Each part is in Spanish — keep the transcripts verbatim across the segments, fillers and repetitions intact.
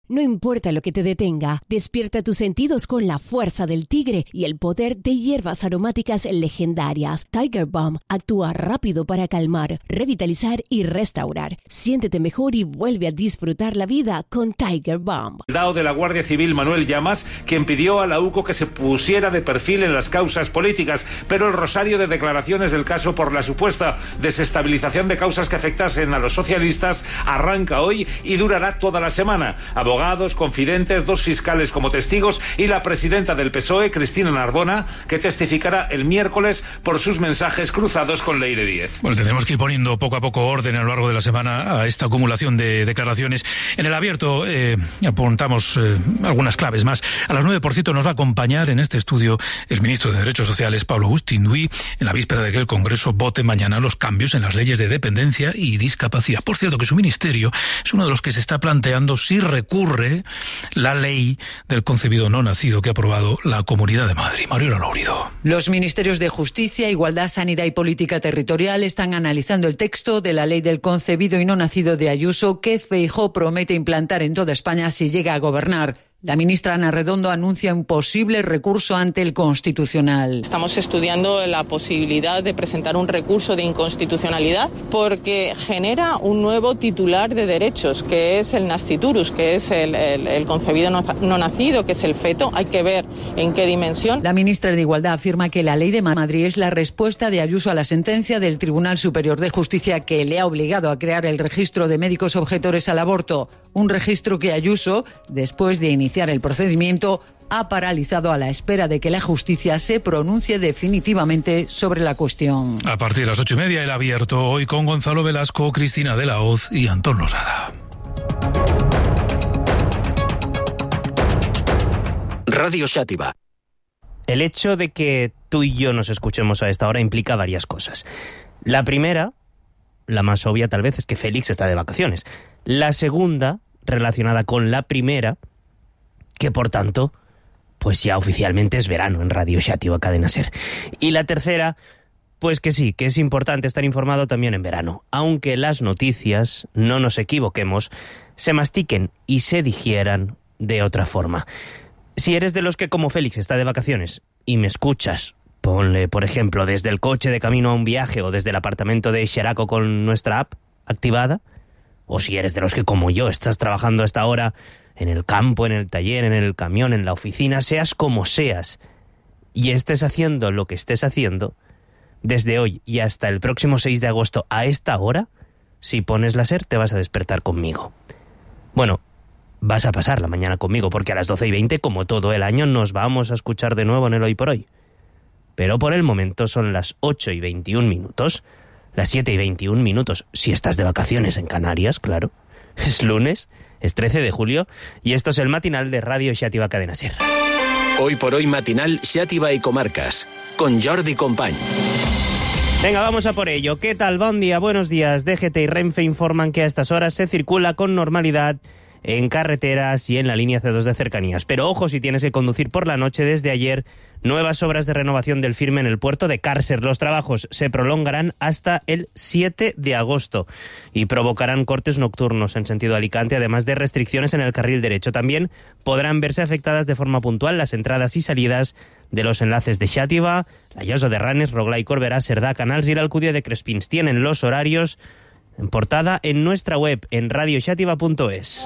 No importa lo que te detenga, despierta tus sentidos con la fuerza del tigre y el poder de hierbas aromáticas legendarias. Tiger Balm actúa rápido para calmar, revitalizar y restaurar. Siéntete mejor y vuelve a disfrutar la vida con Tiger Balm. El delegado de la Guardia Civil, Manuel Llamas, quien pidió a la U C O que se pusiera de perfil en las causas políticas, pero el rosario de declaraciones del caso por la supuesta desestabilización de causas que afectasen a los socialistas arranca hoy y durará toda la semana. Abogados, confidentes, dos fiscales como testigos y la presidenta del P S O E, Cristina Narbona, que testificará el miércoles por sus mensajes cruzados con Leire Díez. Bueno, tenemos que ir poniendo poco a poco orden a lo largo de la semana a esta acumulación de declaraciones. En el abierto eh, apuntamos eh, algunas claves más. A las nueve, por cierto, nos va a acompañar en este estudio el ministro de Derechos Sociales, Pablo Agustín Duy, en la víspera de que el Congreso vote mañana los cambios en las leyes de dependencia y discapacidad. Por cierto, que su ministerio es uno de los que se está planteando si recurre la ley del concebido no nacido que ha aprobado la Comunidad de Madrid. Mariola Lourido. Los ministerios de Justicia, Igualdad, Sanidad y Política Territorial están analizando el texto de la ley del concebido y no nacido de Ayuso que Feijóo promete implantar en toda España si llega a gobernar. La ministra Ana Redondo anuncia un posible recurso ante el Constitucional. Estamos estudiando la posibilidad de presentar un recurso de inconstitucionalidad porque genera un nuevo titular de derechos, que es el nasciturus, que es el, el, el concebido no, no nacido, que es el feto. Hay que ver en qué dimensión. La ministra de Igualdad afirma que la ley de Madrid es la respuesta de Ayuso a la sentencia del Tribunal Superior de Justicia que le ha obligado a crear el registro de médicos objetores al aborto. Un registro que Ayuso, después de iniciar el procedimiento, ha paralizado a la espera de que la justicia se pronuncie definitivamente sobre la cuestión. A partir de las ocho y media, el abierto, hoy con Gonzalo Velasco, Cristina de la Hoz y Antón Losada. Radio Xàtiva. El hecho de que tú y yo nos escuchemos a esta hora implica varias cosas. La primera, la más obvia tal vez, es que Félix está de vacaciones. La segunda, relacionada con la primera, que por tanto, pues ya oficialmente es verano en Radio Xàtiva Cadena Ser. Y la tercera, pues que sí, que es importante estar informado también en verano. Aunque las noticias, no nos equivoquemos, se mastiquen y se digieran de otra forma. Si eres de los que, como Félix, está de vacaciones y me escuchas, ponle, por ejemplo, desde el coche de camino a un viaje o desde el apartamento de Xeraco con nuestra app activada, o si eres de los que, como yo, estás trabajando a esta hora en el campo, en el taller, en el camión, en la oficina, seas como seas, y estés haciendo lo que estés haciendo, desde hoy y hasta el próximo seis de agosto a esta hora, si pones la SER te vas a despertar conmigo. Bueno, vas a pasar la mañana conmigo, porque a las doce y veinte, como todo el año, nos vamos a escuchar de nuevo en el Hoy por Hoy. Pero por el momento son las ocho y veintiún minutos, las siete y veintiún minutos, si estás de vacaciones en Canarias, claro. Es lunes, es trece de julio, y esto es el matinal de Radio Xàtiva Cadena Ser. Hoy por Hoy matinal Xàtiva y Comarcas, con Jordi Company. Venga, vamos a por ello. ¿Qué tal? Buen día, buenos días. D G T y Renfe informan que a estas horas se circula con normalidad en carreteras y en la línea C dos de cercanías. Pero ojo si tienes que conducir por la noche. Desde ayer, nuevas obras de renovación del firme en el puerto de Càrcer. Los trabajos se prolongarán hasta el siete de agosto y provocarán cortes nocturnos en sentido Alicante, además de restricciones en el carril derecho. También podrán verse afectadas de forma puntual las entradas y salidas de los enlaces de Xàtiva, la Llosa de Ranes, Rogla y Corberà, Cerdà, Canals y la Alcúdia de Crespins. Tienen los horarios en portada en nuestra web en radio xàtiva punto es.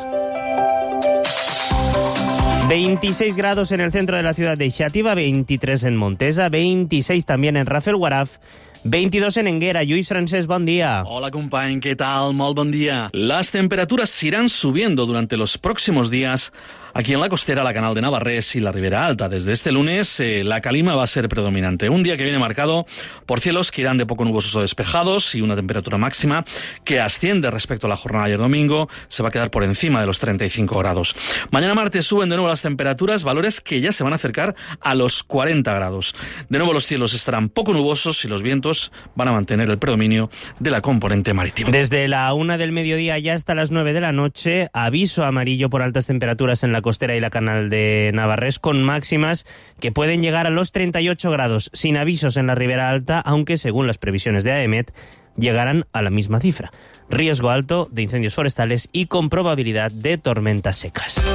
veintiséis grados en el centro de la ciudad de Xàtiva, veintitrés en Montesa, veintiséis también en Rafelguaraf, veintidós en Enguera. Lluís Francesc, bon día. Hola, company, ¿qué tal? Molt bon día. Las temperaturas irán subiendo durante los próximos días. Aquí en la costera, la Canal de Navarrés y la Ribera Alta. Desde este lunes, eh, la calima va a ser predominante. Un día que viene marcado por cielos que irán de poco nubosos o despejados y una temperatura máxima que asciende respecto a la jornada de ayer domingo. Se va a quedar por encima de los treinta y cinco grados. Mañana martes suben de nuevo las temperaturas, valores que ya se van a acercar a los cuarenta grados. De nuevo los cielos estarán poco nubosos y los vientos van a mantener el predominio de la componente marítima. Desde la una del mediodía ya hasta las nueve de la noche, aviso amarillo por altas temperaturas en la costera y la Canal de Navarrés, con máximas que pueden llegar a los treinta y ocho grados, sin avisos en la Ribera Alta, aunque según las previsiones de AEMET llegarán a la misma cifra. Riesgo alto de incendios forestales y con probabilidad de tormentas secas.